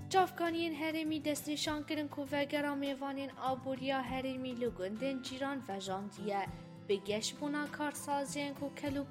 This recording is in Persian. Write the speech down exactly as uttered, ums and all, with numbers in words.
جافگانین هرمی دست نشان کردن که وگرا میوانین آبوریا هرمی لگندن جیران و جاندیه به گشت بونا کارسازین که کلو